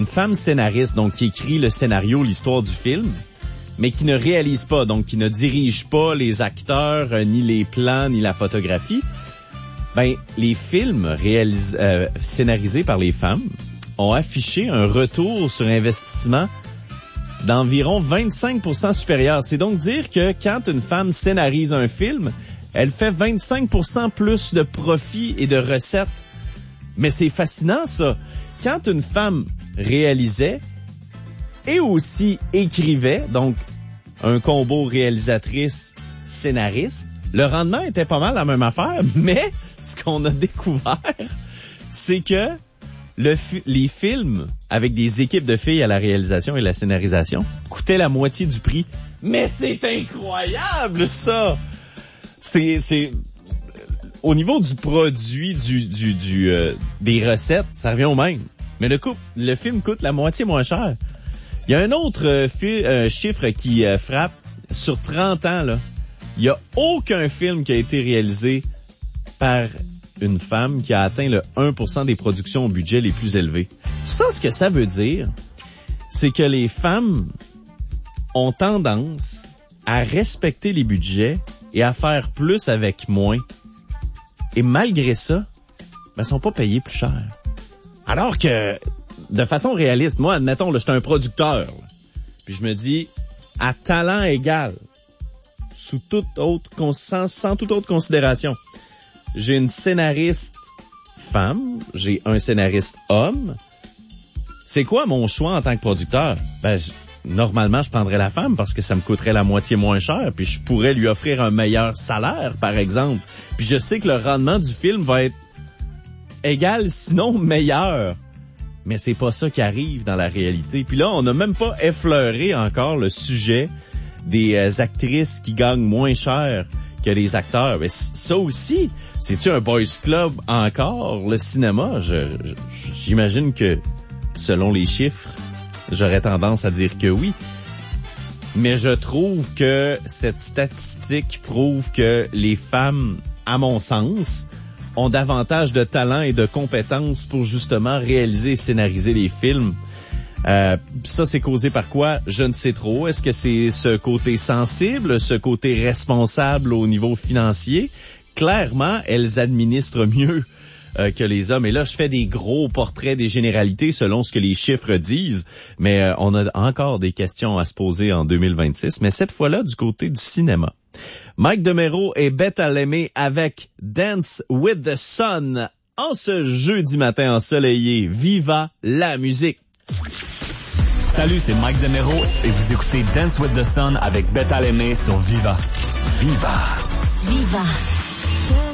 Une femme scénariste, donc qui écrit le scénario, l'histoire du film, mais qui ne réalise pas, donc qui ne dirige pas les acteurs, ni les plans, ni la photographie. Ben, les films scénarisés par les femmes ont affiché un retour sur investissement d'environ 25% supérieur. C'est donc dire que quand une femme scénarise un film, elle fait 25% plus de profit et de recettes. Mais c'est fascinant, ça. Quand une femme réalisait et aussi écrivait, donc un combo réalisatrice-scénariste, le rendement était pas mal la même affaire, mais ce qu'on a découvert, c'est que les films avec des équipes de filles à la réalisation et la scénarisation coûtaient la moitié du prix. Mais c'est incroyable, ça! C'est au niveau du produit, des recettes, ça revient au même. Mais le film coûte la moitié moins cher. Il y a un autre chiffre qui frappe. Sur 30 ans, là, il n'y a aucun film qui a été réalisé par une femme qui a atteint le 1% des productions au budget les plus élevés. Ça, ce que ça veut dire, c'est que les femmes ont tendance à respecter les budgets et à faire plus avec moins. Et malgré ça, elles sont pas payées plus cher. Alors que, de façon réaliste, moi, admettons, là, je suis un producteur, là, puis je me dis, à talent égal, sans toute autre considération, j'ai une scénariste femme, j'ai un scénariste homme. C'est quoi mon choix en tant que producteur? Normalement, je prendrais la femme parce que ça me coûterait la moitié moins cher, puis je pourrais lui offrir un meilleur salaire, par exemple. Puis je sais que le rendement du film va être égal, sinon meilleur. Mais c'est pas ça qui arrive dans la réalité. Puis là, on n'a même pas effleuré encore le sujet des actrices qui gagnent moins cher que les acteurs. Mais ça aussi, c'est-tu un boys club encore, le cinéma? J'imagine que, selon les chiffres, j'aurais tendance à dire que oui. Mais je trouve que cette statistique prouve que les femmes, à mon sens, ont davantage de talent et de compétences pour justement réaliser et scénariser les films. Ça, c'est causé par quoi? Je ne sais trop. Est-ce que c'est ce côté sensible, ce côté responsable au niveau financier? Clairement, elles administrent mieux que les hommes. Et là, je fais des gros portraits des généralités selon ce que les chiffres disent, mais on a encore des questions à se poser en 2026, mais cette fois-là du côté du cinéma. Mike DeMero et Beth Allemé avec Dance with the Sun en ce jeudi matin ensoleillé. Viva la musique! Salut, c'est Mike DeMero et vous écoutez Dance with the Sun avec Beth Allemé sur Viva. Viva! Viva!